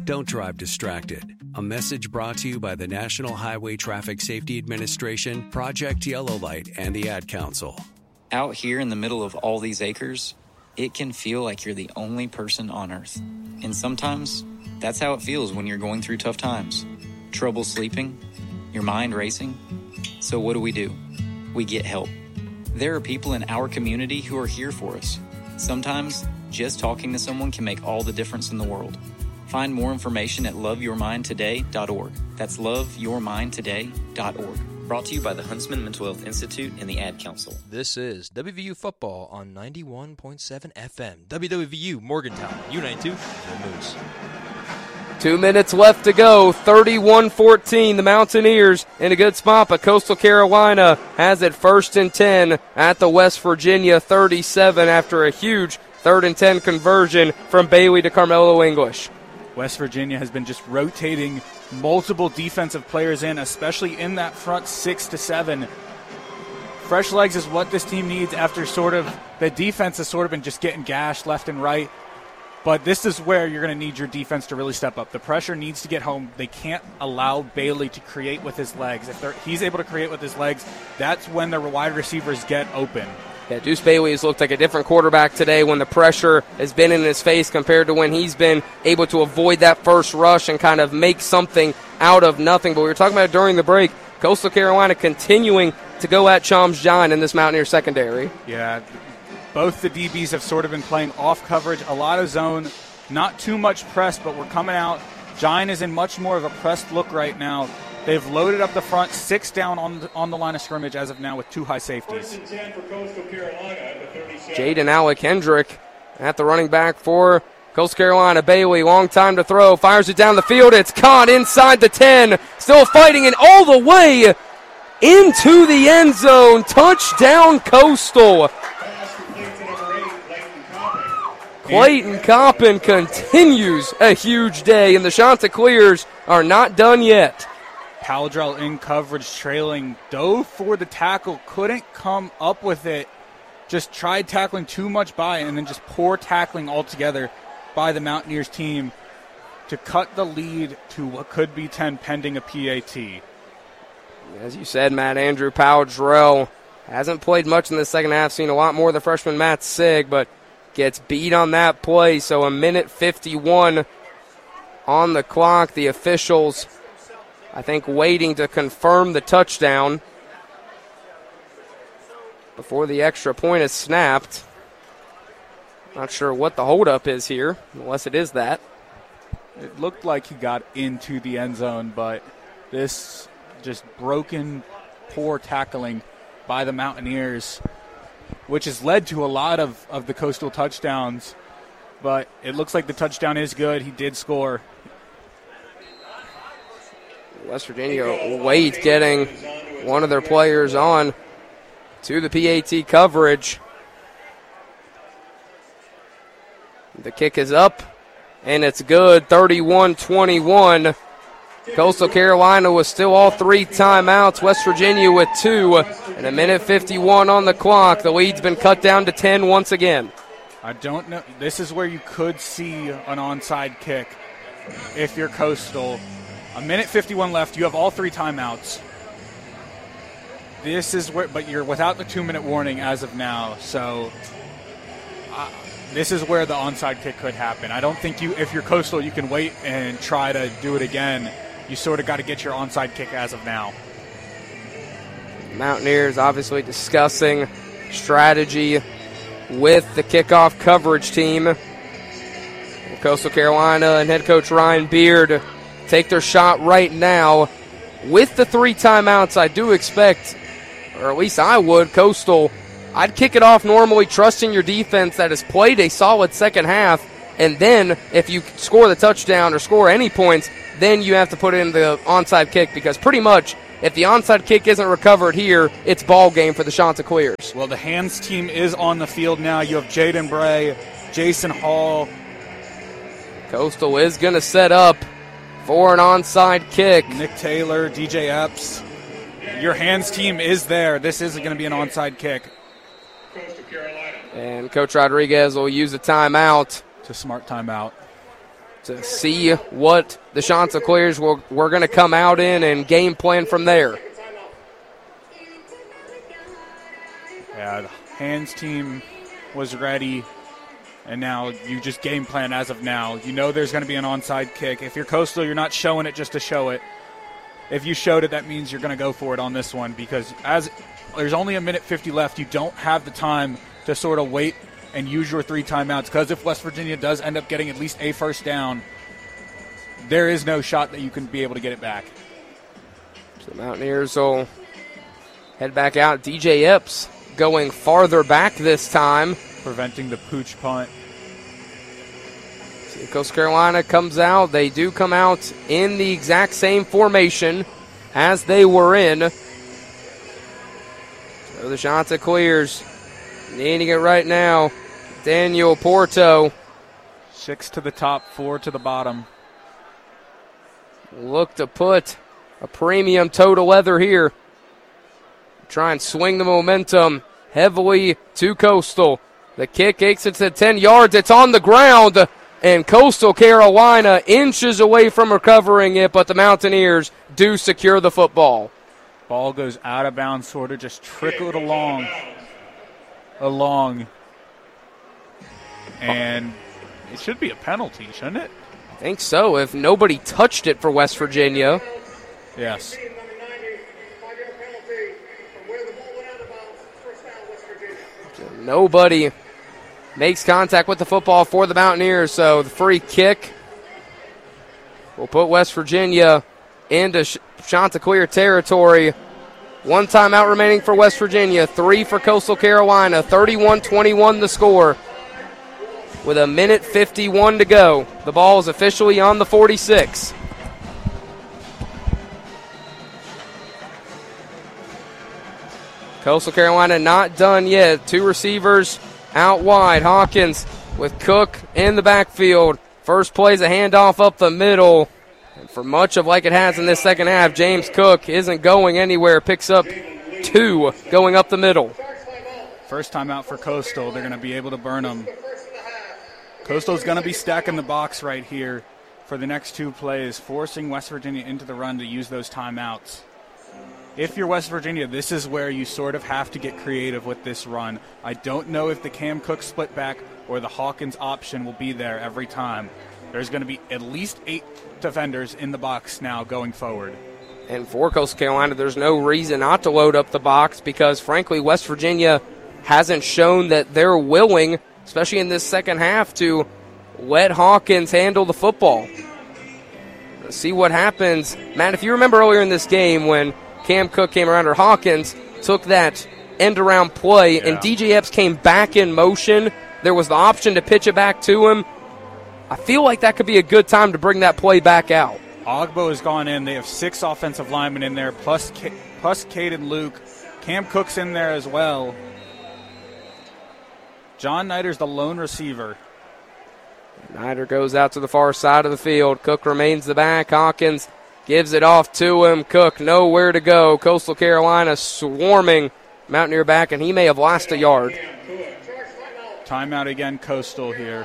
Don't drive distracted. A message brought to you by the National Highway Traffic Safety Administration, Project Yellow Light, and the Ad Council. Out here in the middle of all these acres, it can feel like you're the only person on Earth. And sometimes, that's how it feels when you're going through tough times. Trouble sleeping, your mind racing. So what do? We get help. There are people in our community who are here for us. Sometimes, just talking to someone can make all the difference in the world. Find more information at loveyourmindtoday.org. That's loveyourmindtoday.org. Brought to you by the Huntsman Mental Health Institute and the Ad Council. This is WVU Football on 91.7 FM. WWVU Morgantown, U92, the Moose. 2 minutes left to go, 31-14. The Mountaineers in a good spot, but Coastal Carolina has it 1st and 10 at the West Virginia 37 after a huge 3rd and 10 conversion from Bailey to Carmelo English. West Virginia has been just rotating multiple defensive players in, especially in that front 6 to 7. Fresh legs is what this team needs after the defense has been just getting gashed left and right. But this is where you're going to need your defense to really step up. The pressure needs to get home. They can't allow Bailey to create with his legs. If he's able to create with his legs, that's when the wide receivers get open. Yeah, Deuce Bailey has looked like a different quarterback today when the pressure has been in his face compared to when he's been able to avoid that first rush and kind of make something out of nothing. But we were talking about it during the break. Coastal Carolina continuing to go at Chom's John in this Mountaineer secondary. Yeah, both the DBs have been playing off coverage, a lot of zone, not too much press, but we're coming out. Giant is in much more of a pressed look right now. They've loaded up the front, 6 down on the line of scrimmage as of now with 2 high safeties. Jaden Alec Hendrick at the running back for Coastal Carolina. Bailey, long time to throw, fires it down the field. It's caught inside the 10, still fighting it all the way into the end zone. Touchdown, Coastal. Clayton Coppin continues a huge day, and the Chanticleers are not done yet. Powdrell in coverage, trailing, dove for the tackle, couldn't come up with it. Just tried tackling too much by, and then just poor tackling altogether by the Mountaineers team to cut the lead to what could be 10 pending a PAT. As you said, Matt, Andrew Powdrell hasn't played much in the second half, seen a lot more of the freshman Matt Sigg, but gets beat on that play. So 1:51 on the clock. The officials, I think, waiting to confirm the touchdown before the extra point is snapped. Not sure what the holdup is here, unless it is that. It looked like he got into the end zone, but this just broken, poor tackling by the Mountaineers, which has led to a lot of the Coastal touchdowns. But it looks like the touchdown is good. He did score. West Virginia Wade getting one of their players on to the PAT coverage. The kick is up, and it's good, 31-21. Coastal Carolina with still all 3 timeouts. West Virginia with 2, and 1:51 on the clock. The lead's been cut down to 10 once again. I don't know. This is where you could see an onside kick if you're Coastal. 1:51 left. You have all 3 timeouts. This is where, but you're without the 2-minute warning as of now. So this is where the onside kick could happen. I don't think if you're Coastal, you can wait and try to do it again. You sort of got to get your onside kick as of now. Mountaineers obviously discussing strategy with the kickoff coverage team. Coastal Carolina and head coach Ryan Beard take their shot right now. With the 3 timeouts, I do expect, or at least I would, Coastal, I'd kick it off normally, trusting your defense that has played a solid second half, and then if you score the touchdown or score any points, then you have to put in the onside kick, because pretty much if the onside kick isn't recovered here, it's ball game for the Chanticleers. Well, the hands team is on the field now. You have Jaden Bray, Jason Hall. Coastal is going to set up for an onside kick. Nick Taylor, DJ Epps. Your hands team is there. This is going to be an onside kick. And Coach Rodriguez will use a timeout. It's a smart timeout. to see what the Chanticleers were going to come out in and game plan from there. Yeah, the Hands team was ready, and now you just game plan as of now. You know there's going to be an onside kick. If you're Coastal, you're not showing it just to show it. If you showed it, that means you're going to go for it on this one, because as there's only a minute 50 left, you don't have the time to sort of wait and use your 3 timeouts, because if West Virginia does end up getting at least a first down, there is no shot that you can be able to get it back. So the Mountaineers will head back out. DJ Epps going farther back this time, preventing the pooch punt. Coastal Carolina comes out. They do come out in the exact same formation as they were in. So the Chanticleers needing it right now. Daniel Porto. 6 to the top, 4 to the bottom. Look to put a premium toe to leather here. Try and swing the momentum heavily to Coastal. The kick exits at 10 yards. It's on the ground, and Coastal Carolina inches away from recovering it, but the Mountaineers do secure the football. Ball goes out of bounds, sort of just trickled along. And it should be a penalty, shouldn't it? I think so, if nobody touched it for West Virginia. Yes. Nobody makes contact with the football for the Mountaineers, so the free kick will put West Virginia into Chanticleer territory. 1 timeout remaining for West Virginia, 3 for Coastal Carolina, 31-21 the score. With a minute 51 to go, the ball is officially on the 46. Coastal Carolina not done yet. 2 receivers out wide. Hawkins with Cook in the backfield. First play is a handoff up the middle. And for much of like it has in this second half, James Cook isn't going anywhere. Picks up 2 going up the middle. First time out for Coastal. They're going to be able to burn them. Coastal's going to be stacking the box right here for the next 2 plays, forcing West Virginia into the run to use those timeouts. If you're West Virginia, this is where you sort of have to get creative with this run. I don't know if the Cam Cook split back or the Hawkins option will be there every time. There's going to be at least 8 defenders in the box now going forward. And for Coastal Carolina, there's no reason not to load up the box because, frankly, West Virginia hasn't shown that they're willing, especially in this second half, to let Hawkins handle the football. Let's see what happens. Matt, if you remember earlier in this game when Cam Cook came around, or Hawkins took that end-around play, and DJ Epps came back in motion, there was the option to pitch it back to him. I feel like that could be a good time to bring that play back out. Ogbo has gone in. They have 6 offensive linemen in there, plus Caden Luke. Cam Cook's in there as well. John Nider's the lone receiver. Nider goes out to the far side of the field. Cook remains the back. Hawkins gives it off to him. Cook nowhere to go. Coastal Carolina swarming Mountaineer back, and he may have lost a yard. Timeout again, Coastal here.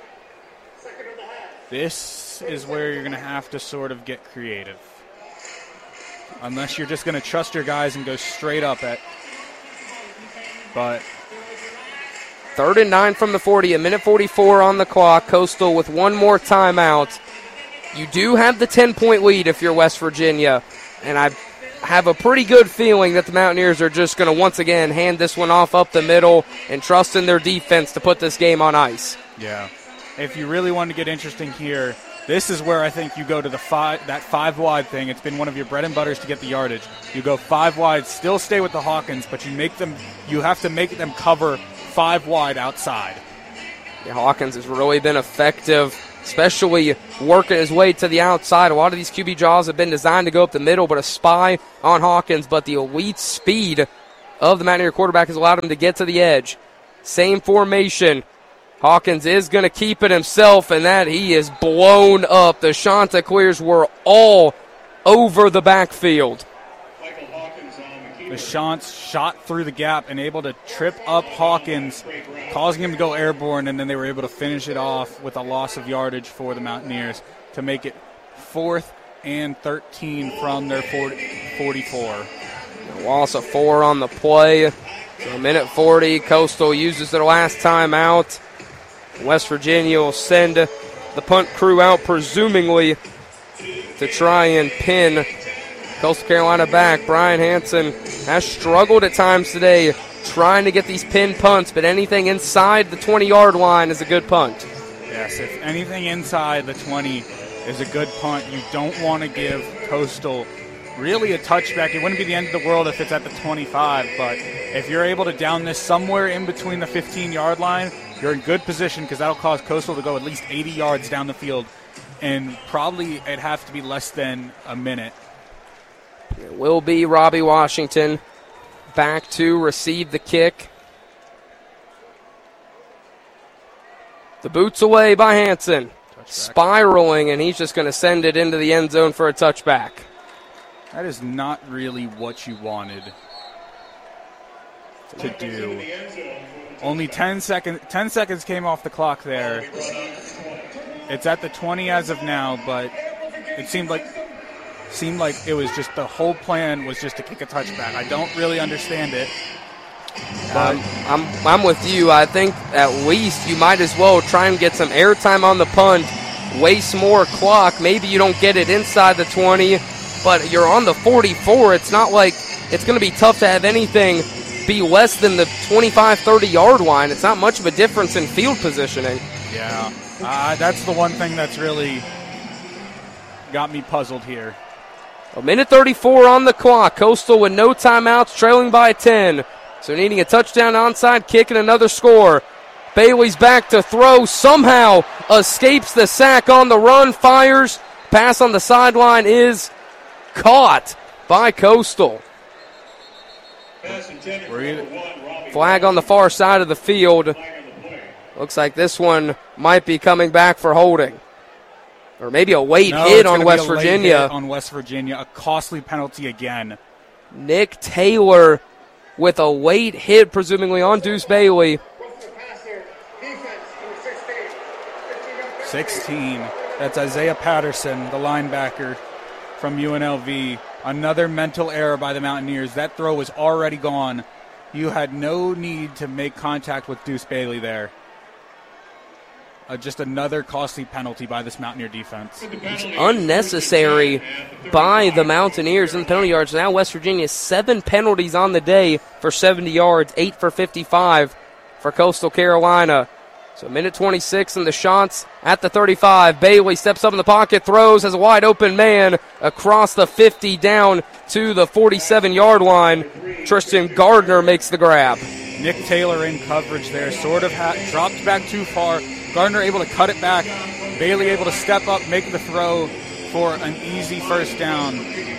This is where you're going to have to sort of get creative. Unless you're just going to trust your guys and go straight up at. But 3rd and 9 from the 40, a minute 44 on the clock. Coastal with 1 more timeout. You do have the 10-point lead if you're West Virginia, and I have a pretty good feeling that the Mountaineers are just going to once again hand this one off up the middle and trust in their defense to put this game on ice. Yeah. If you really want to get interesting here, this is where I think you go to that 5 wide thing. It's been one of your bread and butters to get the yardage. You go 5 wide, still stay with the Hawkins, but you have to make them cover 5 wide outside. Yeah, Hawkins has really been effective, especially working his way to the outside. A lot of these QB draws have been designed to go up the middle, but a spy on Hawkins. But the elite speed of the Mountaineer quarterback has allowed him to get to the edge. Same formation. Hawkins is going to keep it himself, and that he is blown up. The Chanticleers were all over the backfield. The Chants shot through the gap and able to trip up Hawkins, causing him to go airborne, and then they were able to finish it off with a loss of yardage for the Mountaineers to make it 4th and 13 from their 44. Loss of 4 on the play. So a minute 40, Coastal uses their last timeout. West Virginia will send the punt crew out, presumably to try and pin Coastal Carolina back. Brian Hansen has struggled at times today trying to get these pin punts, but anything inside the 20-yard line is a good punt. Yes, if anything inside the 20 is a good punt, you don't want to give Coastal really a touchback. It wouldn't be the end of the world if it's at the 25, but if you're able to down this somewhere in between the 15-yard line, you're in good position because that'll cause Coastal to go at least 80 yards down the field, and probably it'd have to be less than a minute. It will be Robbie Washington back to receive the kick. The boot's away by Hansen. Spiraling, and he's just going to send it into the end zone for a touchback. That is not really what you wanted to do. Only 10 seconds came off the clock there. It's at the 20 as of now, but it seemed like it was just the whole plan was just to kick a touchback. I don't really understand it. But I'm with you. I think at least you might as well try and get some airtime on the punt, waste more clock. Maybe you don't get it inside the 20, but you're on the 44. It's not like it's going to be tough to have anything be less than the 25, 30-yard line. It's not much of a difference in field positioning. Yeah, that's the one thing that's really got me puzzled here. A minute 34 on the clock. Coastal with no timeouts, trailing by 10. So needing a touchdown, onside kick, and another score. Bailey's back to throw. Somehow escapes the sack on the run. Fires. Pass on the sideline is caught by Coastal. Flag on the far side of the field. Looks like this one might be coming back for holding. Or maybe a late hit on West Virginia. On West Virginia, a costly penalty again. Nick Taylor with a late hit, presumably on Deuce Bailey. 16. That's Isaiah Patterson, the linebacker from UNLV. Another mental error by the Mountaineers. That throw was already gone. You had no need to make contact with Deuce Bailey there. Just another costly penalty by this Mountaineer defense. It's unnecessary by the Mountaineers in the penalty yards. Now West Virginia 7 penalties on the day for 70 yards, 8 for 55 for Coastal Carolina. So minute 26 and the Chants at the 35. Bailey steps up in the pocket, throws, has a wide open man across the 50 down to the 47-yard line. Tristan Gardner makes the grab. Nick Taylor in coverage there, sort of dropped back too far. Gardner able to cut it back. Bailey able to step up, make the throw for an easy first down.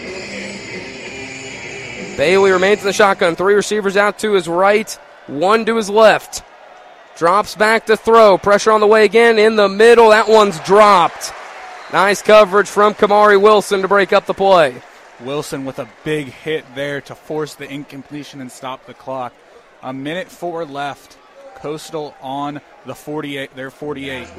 Bailey remains in the shotgun. 3 receivers out to his right, 1 to his left. Drops back to throw. Pressure on the way again in the middle. That one's dropped. Nice coverage from Kamari Wilson to break up the play. Wilson with a big hit there to force the incompletion and stop the clock. A minute 4 left. Coastal on the 48. They're 48.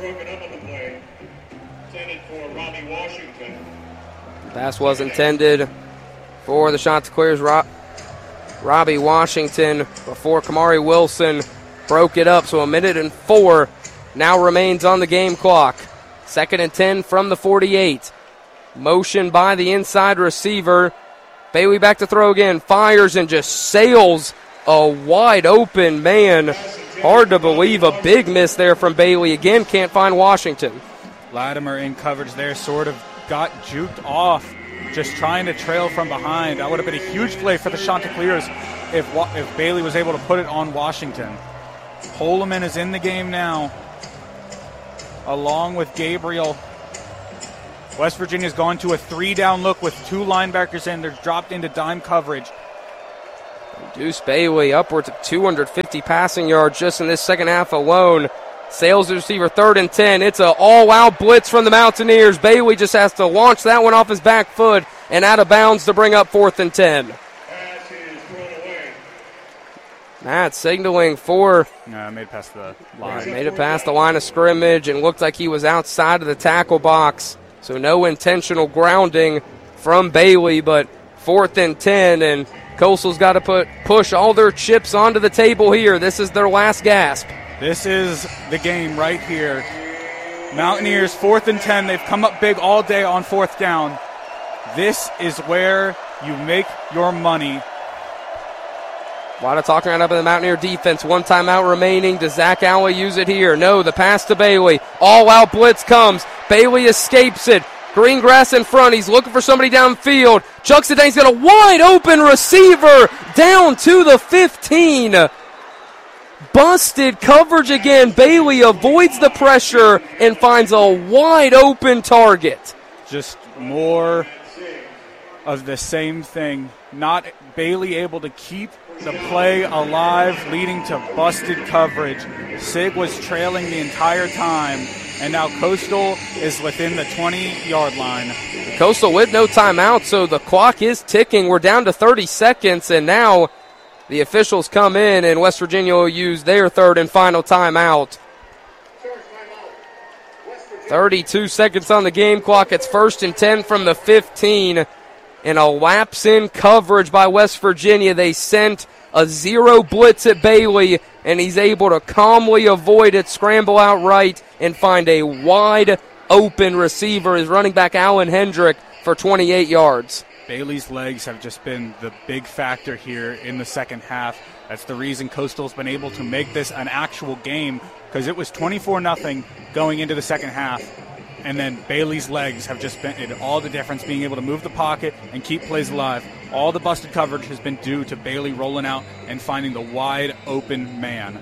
Pass was intended for the Chanticleers. Robbie Washington before Kamari Wilson broke it up. So a minute and 4 now remains on the game clock. 2nd and 10 from the 48. Motion by the inside receiver. Bailey back to throw again. Fires and just sails a wide open man. Hard to believe a big miss there from Bailey. Again, can't find Washington. Latimer in coverage there, sort of got juked off, just trying to trail from behind. That would have been a huge play for the Chanticleers if Bailey was able to put it on Washington. Holloman is in the game now, along with Gabriel. West Virginia's gone to a 3-down look with 2 linebackers in. They're dropped into dime coverage. Deuce Bailey upwards of 250 passing yards just in this second half alone. Sails the receiver, 3rd and 10. It's an all-out blitz from the Mountaineers. Bailey just has to launch that one off his back foot and out of bounds to bring up 4th and 10. Matt signaling for. No, made it past the line. Made it past the line of scrimmage and looked like he was outside of the tackle box. So no intentional grounding from Bailey, but 4th and 10, and Coastal's got to push all their chips onto the table here. This is their last gasp. This is the game right here. Mountaineers, 4th and 10. They've come up big all day on 4th down. This is where you make your money. A lot of talking right up in the Mountaineer defense. 1 timeout remaining. Does Zach Alley use it here? No, the pass to Bailey. All-out blitz comes. Bailey escapes it. Greengrass in front. He's looking for somebody downfield. Chucks it down. He's got a wide-open receiver down to the 15. Busted coverage again. Bailey avoids the pressure and finds a wide-open target. Just more of the same thing. Not Bailey able to keep the play alive, leading to busted coverage. Sig was trailing the entire time, and now Coastal is within the 20-yard line. Coastal with no timeout, so the clock is ticking. We're down to 30 seconds, and now the officials come in, and West Virginia will use their 3rd and final timeout. 32 seconds on the game clock. It's 1st and 10 from the 15. And a lapse in coverage by West Virginia. They sent a 0 blitz at Bailey, and he's able to calmly avoid it, scramble out right, and find a wide open receiver. His running back Alan Hendrick for 28 yards. Bailey's legs have just been the big factor here in the second half. That's the reason Coastal's been able to make this an actual game, because it was 24-0 going into the second half. And then Bailey's legs have just been all the difference, being able to move the pocket and keep plays alive. All the busted coverage has been due to Bailey rolling out and finding the wide open man.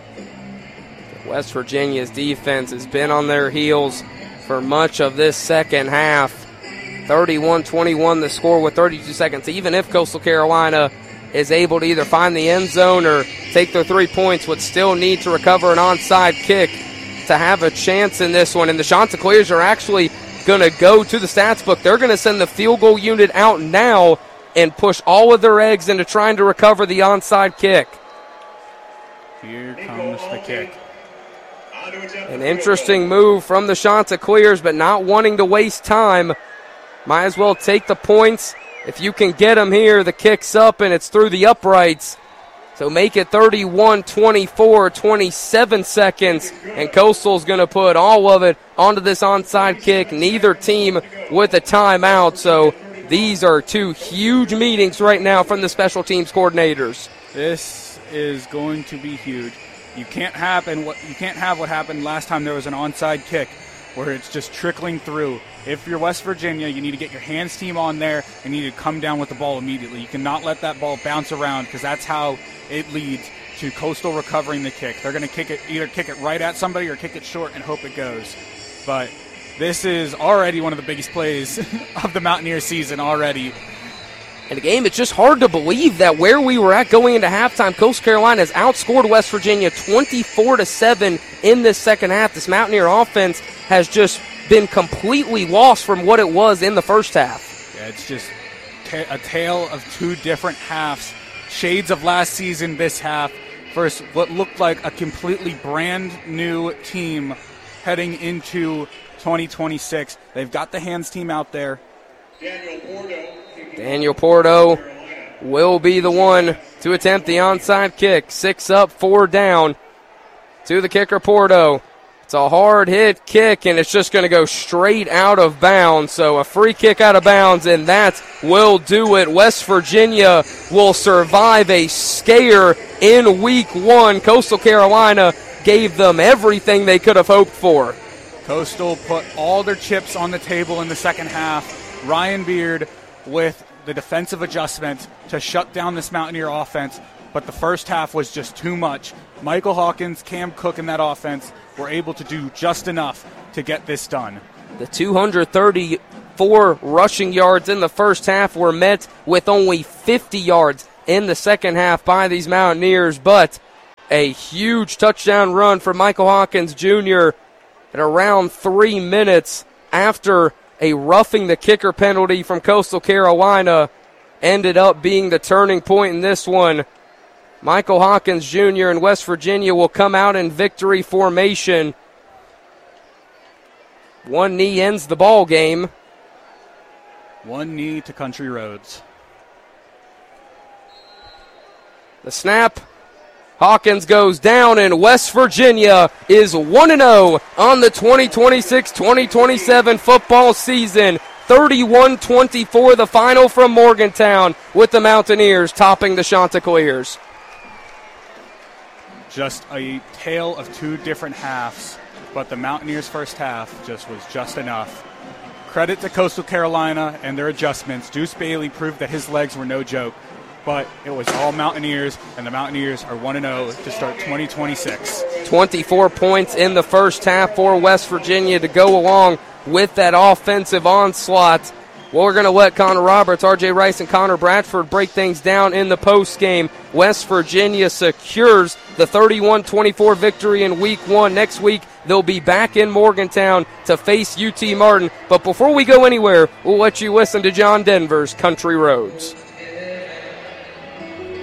West Virginia's defense has been on their heels for much of this second half. 31-21 the score with 32 seconds. Even if Coastal Carolina is able to either find the end zone or take their 3 points, would still need to recover an onside kick to have a chance in this one. And the Chanticleers are actually going to go to the stats book. They're going to send the field goal unit out now and push all of their eggs into trying to recover the onside kick. Here comes the kick. An interesting move from the Chanticleers, but not wanting to waste time. Might as well take the points. If you can get them here, the kick's up and it's through the uprights. So make it 31-24, 27 seconds, and Coastal's going to put all of it onto this onside kick. Neither team with a timeout, so these are 2 huge meetings right now from the special teams coordinators. This is going to be huge. You can't have what happened last time there was an onside kick, where it's just trickling through. If you're West Virginia, you need to get your hands team on there and you need to come down with the ball immediately. You cannot let that ball bounce around, because that's how it leads to Coastal recovering the kick. They're going to either kick it right at somebody or kick it short and hope it goes. But this is already one of the biggest plays of the Mountaineer season already. In a game, it's just hard to believe that where we were at going into halftime, Coastal Carolina has outscored West Virginia 24-7 in this second half. This Mountaineer offense has just been completely lost from what it was in the first half. Yeah, it's just a tale of 2 different halves. Shades of last season, this half, versus what looked like a completely brand new team heading into 2026. They've got the hands team out there. Daniel Porto will be the one to attempt the onside kick. 6 up, 4 down to the kicker, Porto. It's a hard hit kick, and it's just going to go straight out of bounds. So a free kick out of bounds, and that will do it. West Virginia will survive a scare in week 1. Coastal Carolina gave them everything they could have hoped for. Coastal put all their chips on the table in the second half. Ryan Beard with the defensive adjustment to shut down this Mountaineer offense, but the first half was just too much. Michael Hawkins, Cam Cook in that offense were able to do just enough to get this done. The 234 rushing yards in the first half were met with only 50 yards in the second half by these Mountaineers, but a huge touchdown run for Michael Hawkins Jr. at around 3 minutes after a roughing the kicker penalty from Coastal Carolina ended up being the turning point in this one. Michael Hawkins Jr. and West Virginia will come out in victory formation. One knee ends the ball game. One knee to Country Roads. The snap. Hawkins goes down, and West Virginia is 1-0 on the 2026-2027 football season. 31-24 the final from Morgantown, with the Mountaineers topping the Chanticleers. Just a tale of two different halves, but the Mountaineers' first half was just enough. Credit to Coastal Carolina and their adjustments. Deuce Bailey proved that his legs were no joke, but it was all Mountaineers, and the Mountaineers are 1-0 to start 2026. 24 points in the first half for West Virginia to go along with that offensive onslaught. Well, we're going to let Connor Roberts, R.J. Rice, and Connor Bradford break things down in the postgame. West Virginia secures the 31-24 victory in Week 1. Next week, they'll be back in Morgantown to face UT Martin. But before we go anywhere, we'll let you listen to John Denver's Country Roads.